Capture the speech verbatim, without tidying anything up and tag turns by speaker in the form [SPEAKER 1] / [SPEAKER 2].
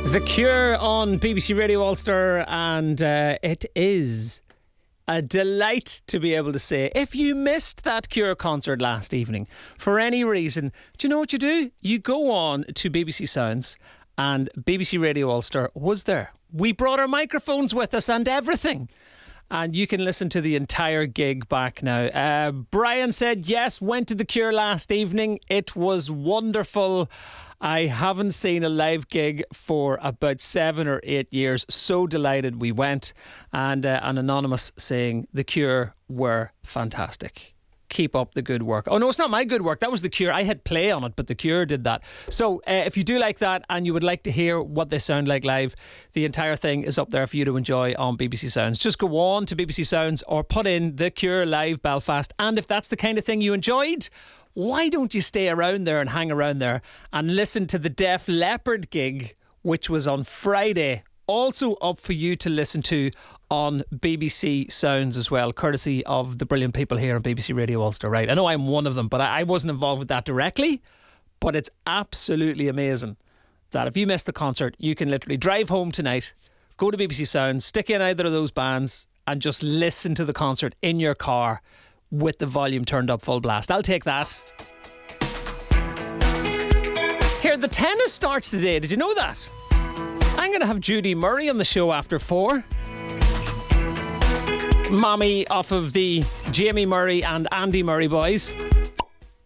[SPEAKER 1] The Cure on B B C Radio Ulster, and uh, it is a delight to be able to say, if you missed that Cure concert last evening for any reason, do you know what you do? You go on to B B C Sounds, and B B C Radio Ulster was there. We brought our microphones with us and everything, and you can listen to the entire gig back now. Uh, Brian said yes, went to the Cure last evening. It was wonderful. I haven't seen a live gig for about seven or eight years. So delighted we went. And uh, an anonymous saying The Cure were fantastic. Keep up the good work. Oh no, it's not my good work. That was The Cure. I hit play on it, but The Cure did that. So uh, if you do like that and you would like to hear what they sound like live, the entire thing is up there for you to enjoy on B B C Sounds. Just go on to B B C Sounds or put in The Cure Live Belfast. And if that's the kind of thing you enjoyed, why don't you stay around there and hang around there and listen to the Def Leppard gig, which was on Friday, also up for you to listen to on B B C Sounds as well, courtesy of the brilliant people here on B B C Radio Ulster, right? I know I'm one of them, but I wasn't involved with that directly, but it's absolutely amazing that if you missed the concert, you can literally drive home tonight, go to B B C Sounds, stick in either of those bands and just listen to the concert in your car with the volume turned up full blast. I'll take that. Here, the tennis starts today. Did you know that? I'm going to have Judy Murray on the show after four. Mommy off of the Jamie Murray and Andy Murray boys.